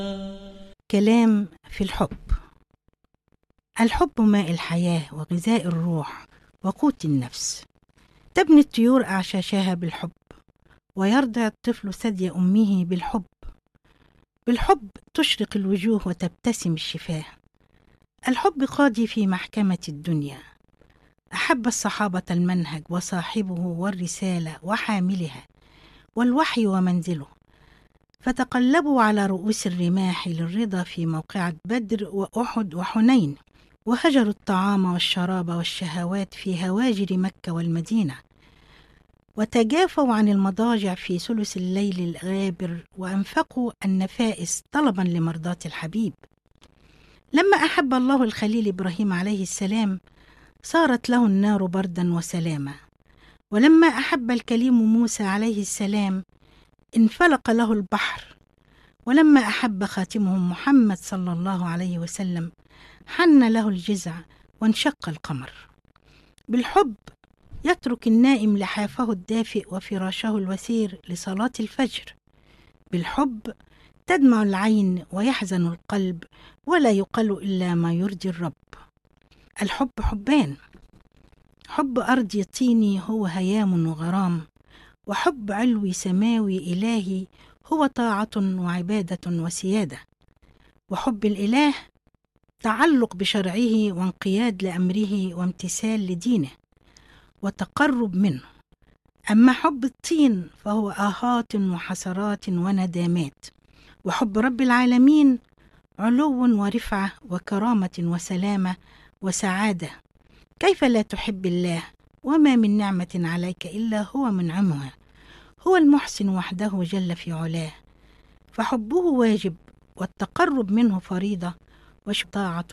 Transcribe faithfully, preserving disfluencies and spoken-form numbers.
كلام في الحب. الحب ماء الحياة وغذاء الروح وقوت النفس. تبني الطيور أعشاشها بالحب، ويرضع الطفل ثدي أمه بالحب. بالحب تشرق الوجوه وتبتسم الشفاه. الحب قاضي في محكمة الدنيا. أحب الصحابة المنهج وصاحبه والرسالة وحاملها والوحي ومنزله، فتقلبوا على رؤوس الرماح للرضا في موقعة بدر وأحد وحنين، وهجروا الطعام والشراب والشهوات في هواجر مكة والمدينة، وتجافوا عن المضاجع في ثلث الليل الغابر، وأنفقوا النفائس طلبا لمرضاة الحبيب. لما أحب الله الخليل إبراهيم عليه السلام صارت له النار بردا وسلاما، ولما أحب الكليم موسى عليه السلام انفلق له البحر، ولما أحب خاتمهم محمد صلى الله عليه وسلم حن له الجزع وانشق القمر. بالحب يترك النائم لحافه الدافئ وفراشه الوثير لصلاة الفجر. بالحب تدمع العين ويحزن القلب، ولا يقال إلا ما يرضي الرب. الحب حبان: حب أرضي طيني هو هيام وغرام، وحب علوي سماوي إلهي هو طاعة وعبادة وسيادة. وحب الإله تعلق بشرعه وانقياد لأمره وامتثال لدينه وتقرب منه. أما حب الطين فهو آهات وحسرات وندامات. وحب رب العالمين علو ورفعة وكرامة وسلامة وسعادة. كيف لا تحب الله وما من نعمة عليك إلا هو منعمها؟ هو المحسن وحده جل في علاه، فحبه واجب والتقرب منه فريضة، وطاعة